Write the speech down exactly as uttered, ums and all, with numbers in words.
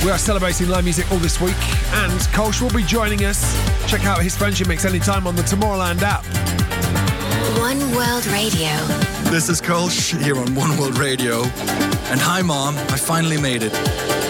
We are celebrating live music all this week, and Kolsch will be joining us. Check out his friendship mix anytime on the Tomorrowland app. One World Radio. This is Kolsch here on One World Radio. And hi, Mom, I finally made it.